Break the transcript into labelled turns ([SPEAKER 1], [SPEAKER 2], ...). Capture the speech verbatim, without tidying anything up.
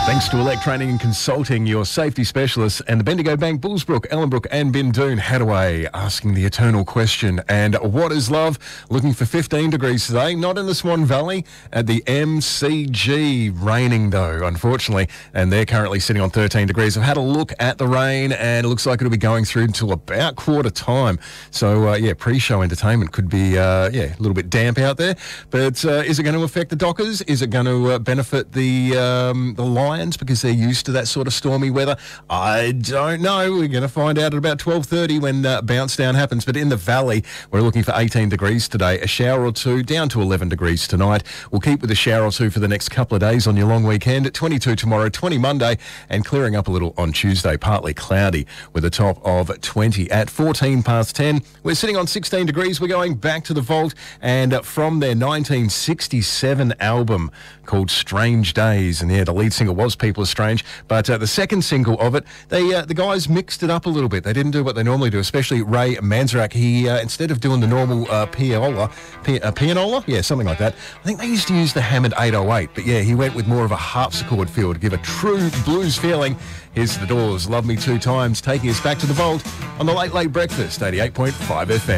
[SPEAKER 1] Thanks to Elect Training and Consulting, your safety specialists, and the Bendigo Bank, Bullsbrook, Ellenbrook and Bindoon, Hadaway, asking the eternal question. And what is love? Looking for fifteen degrees today, not in the Swan Valley, at the M C G. Raining though, unfortunately, and they're currently sitting on thirteen degrees. I've had a look at the rain and it looks like it'll be going through until about quarter time. So, uh, yeah, pre-show entertainment could be, uh, yeah, a little bit damp out there. But uh, is it going to affect the Dockers? Is it going to uh, benefit the, um, the Lions? Because they're used to that sort of stormy weather? I don't know. We're going to find out at about twelve thirty when uh, bounce down happens. But in the valley, we're looking for eighteen degrees today, a shower or two, down to eleven degrees tonight. We'll keep with a shower or two for the next couple of days on your long weekend. At twenty-two tomorrow, twenty Monday, and clearing up a little on Tuesday, partly cloudy with a top of twenty. At fourteen past ten, we're sitting on sixteen degrees. We're going back to the vault, and uh, from their nineteen sixty-seven album called Strange Days, and yeah, the lead single was People Are Strange, but uh, the second single of it, they uh, the guys mixed it up a little bit. They didn't do what they normally do, especially Ray Manzarek. He, uh, instead of doing the normal uh, pianola, pi- uh, pianola, yeah, something like that, I think they used to use the Hammond eight oh eight, but yeah, he went with more of a harpsichord feel to give a true blues feeling. Here's The Doors, Love Me Two Times, taking us back to the vault on the Late Late Breakfast, eighty-eight point five F M.